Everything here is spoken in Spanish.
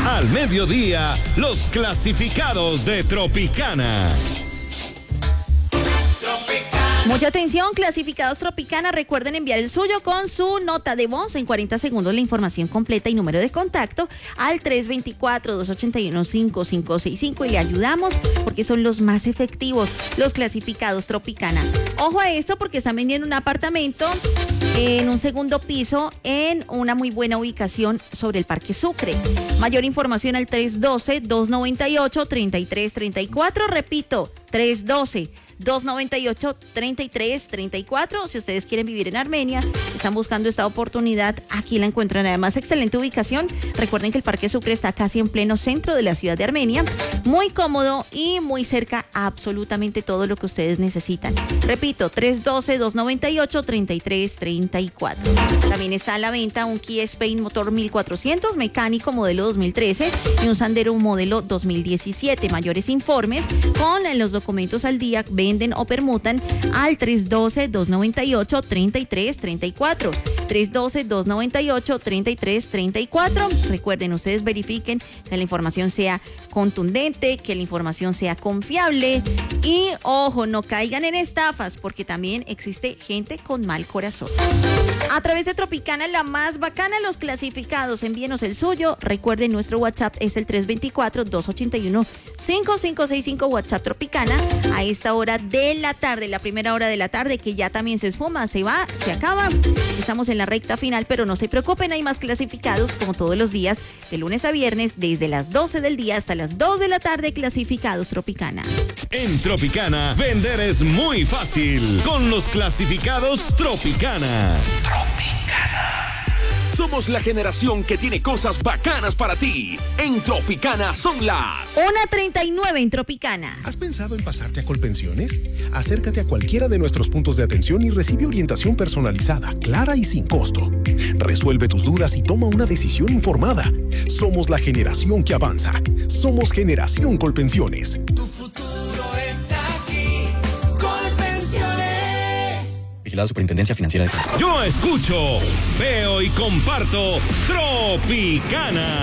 Al mediodía, los clasificados de Tropicana. Mucha atención, clasificados Tropicana. Recuerden enviar el suyo con su nota de voz. En 40 segundos la información completa y número de contacto al 324-281-5565 y le ayudamos porque son los más efectivos, los clasificados Tropicana. Ojo a esto porque están vendiendo un apartamento en un segundo piso en una muy buena ubicación sobre el Parque Sucre. Mayor información al 312-298-3334. Repito, 312-298-3334. Si ustedes quieren vivir en Armenia, están buscando esta oportunidad, aquí la encuentran. Además, excelente ubicación. Recuerden que el Parque Sucre está casi en pleno centro de la ciudad de Armenia. Muy cómodo y muy cerca a absolutamente todo lo que ustedes necesitan. Repito, 312-298-3334. También está a la venta un Kia Spain motor 1400, mecánico modelo 2013 y un Sandero modelo 2017. Mayores informes con los documentos al día, venden o permutan al 312-298-3334. 312-298-3334. Recuerden, ustedes verifiquen que la información sea contundente, que la información sea confiable y, ojo, no caigan en estafas porque también existe gente con mal corazón. A través de Tropicana, la más bacana, los clasificados, envíenos el suyo. Recuerden, nuestro WhatsApp es el 324-281-5565, WhatsApp Tropicana. A esta hora de la tarde, la primera hora de la tarde, que ya también se esfuma, se va, se acaba. Estamos en la recta final, pero no se preocupen, hay más clasificados como todos los días, de lunes a viernes, desde las 12 del día hasta las 2 de la tarde, clasificados Tropicana. En Tropicana, vender es muy fácil con los clasificados Tropicana. Somos la generación que tiene cosas bacanas para ti. En Tropicana son las 1:39 en Tropicana. ¿Has pensado en pasarte a Colpensiones? Acércate a cualquiera de nuestros puntos de atención y recibe orientación personalizada, clara y sin costo. Resuelve tus dudas y toma una decisión informada. Somos la generación que avanza. Somos Generación Colpensiones. Tu futuro está aquí. Colpensiones. Vigilado Superintendencia Financiera de Colombia. Yo escucho, veo y comparto Tropicana.